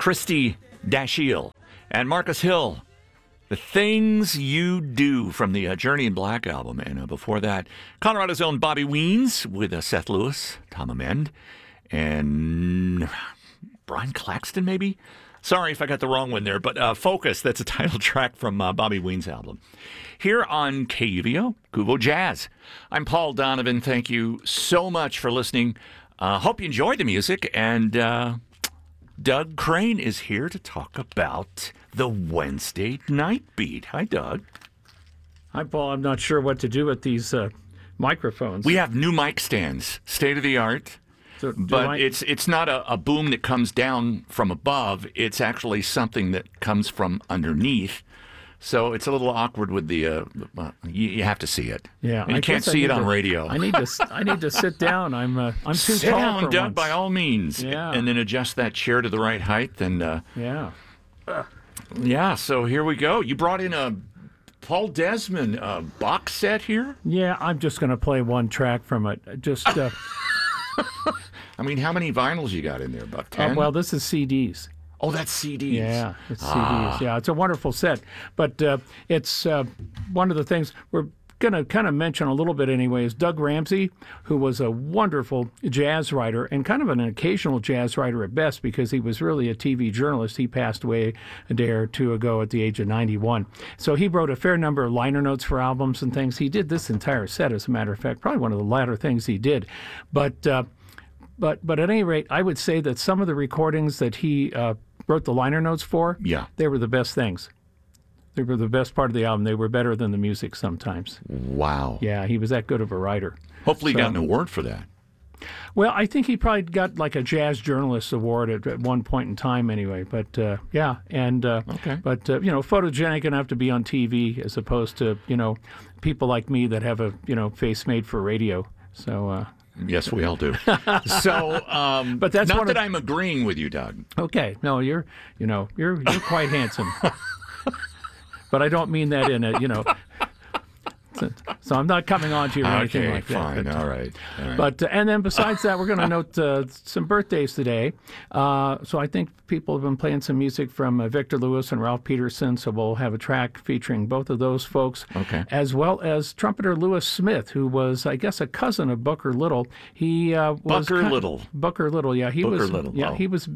Christy Dashiell, and Marcus Hill. The Things You Do from the Journey in Black album. And before that, Colorado's own Bobby Weens with Seth Lewis, Tom Amend, and Brian Claxton, maybe? Sorry if I got the wrong one there, but Focus, that's a title track from Bobby Weens' album. Here on KUVO, Kuvo Jazz. I'm Paul Donovan. Thank you so much for listening. Hope you enjoyed the music, and Doug Crane is here to talk about the Wednesday Night Beat. Hi, Doug. Hi, Paul. I'm not sure what to do with these microphones. We have new mic stands, state of the art. So, but it's not a boom that comes down from above. It's actually something that comes from underneath. So it's a little awkward with the. You have to see it. Yeah, and you can't see it on radio. I need to sit down. I'm too sit tall down, for Doug, once. by all means. Yeah. And then adjust that chair to the right height. And yeah. Yeah. So here we go. You brought in a Paul Desmond box set here. Yeah, I'm just going to play one track from it. Just. I mean, how many vinyls you got in there? About 10? Well, this is CDs. Oh, that's CDs. Yeah, it's CDs. Yeah, it's a wonderful set. But it's one of the things we're going to kind of mention a little bit anyway is Doug Ramsey, who was a wonderful jazz writer and kind of an occasional jazz writer at best because he was really a TV journalist. He passed away a day or two ago at the age of 91. So he wrote a fair number of liner notes for albums and things. He did this entire set, as a matter of fact, probably one of the latter things he did. But at any rate, I would say that some of the recordings that he wrote the liner notes for, they were the best things. They were the best part of the album. They were better than the music sometimes. Wow. Yeah, he was that good of a writer. Hopefully he got an award for that. Well, I think he probably got like a Jazz Journalist Award at one point in time anyway. But, yeah, and okay. But, photogenic enough to be on TV as opposed to, people like me that have a, face made for radio. So... Yes, we all do. So, but that's not that I'm agreeing with you, Doug. Okay, no, you're quite handsome, but I don't mean that in a. So I'm not coming on to you or anything like that. Okay, fine, all right. But and then besides that, we're going to note some birthdays today. So I think people have been playing some music from Victor Lewis and Ralph Peterson. So we'll have a track featuring both of those folks, as well as trumpeter Lewis Smith, who was, I guess, a cousin of Booker Little. He was Booker Little. Booker Little, yeah, he Booker was. Little. Yeah, oh. he was.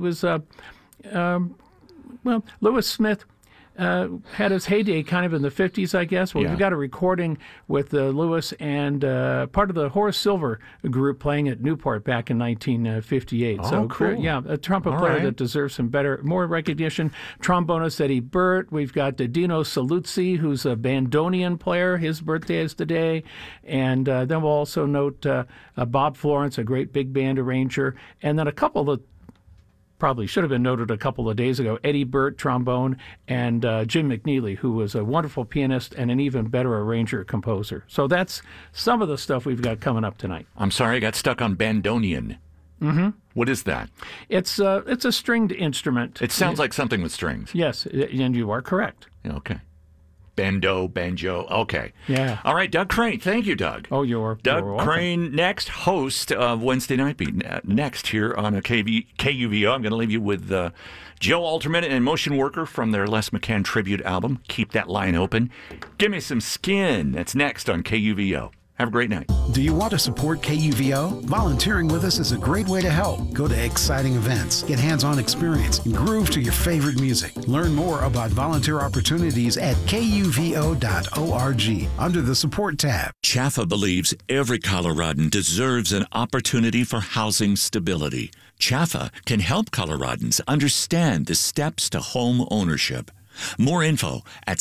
Well, Lewis Smith. Had his heyday kind of in the 50s, I guess. Well, we've got a recording with Lewis and part of the Horace Silver group playing at Newport back in 1958. Oh, so, cool. Yeah, a trumpet player that deserves more recognition. Trombonist Eddie Burt. We've got Dino Saluzzi, who's a bandoneon player. His birthday is today. And then we'll also note Bob Florence, a great big band arranger. And then a couple of probably should have been noted a couple of days ago, Eddie Burt, trombone, and Jim McNeely, who was a wonderful pianist and an even better arranger-composer. So that's some of the stuff we've got coming up tonight. I'm sorry, I got stuck on bandoneon. Mm-hmm. What is that? It's a stringed instrument. It sounds like something with strings. Yes, and you are correct. Okay. Banjo. Okay. Yeah. All right, Doug Crane. Thank you, Doug. Oh, you're Doug Crane, next host of Wednesday Night Beat. Next here on KUVO. I'm going to leave you with Joe Alterman and Motion Worker from their Les McCann tribute album. Keep that line open. Give me some skin. That's next on KUVO. Have a great night. Do you want to support KUVO? Volunteering with us is a great way to help. Go to exciting events, get hands-on experience, and groove to your favorite music. Learn more about volunteer opportunities at kuvo.org under the Support tab. CHAFA believes every Coloradan deserves an opportunity for housing stability. CHAFA can help Coloradans understand the steps to home ownership. More info at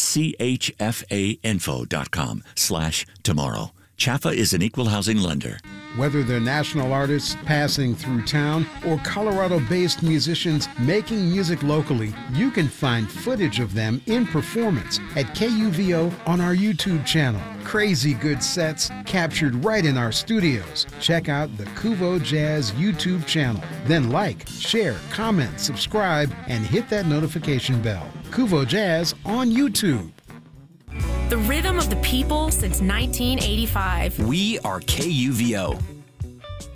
chfainfo.com/tomorrow. CHAFA is an equal housing lender. Whether they're national artists passing through town or Colorado-based musicians making music locally, you can find footage of them in performance at KUVO on our YouTube channel. Crazy good sets captured right in our studios. Check out the Kuvo Jazz YouTube channel. Then like, share, comment, subscribe, and hit that notification bell. Kuvo Jazz on YouTube. The rhythm of the people since 1985. We are KUVO.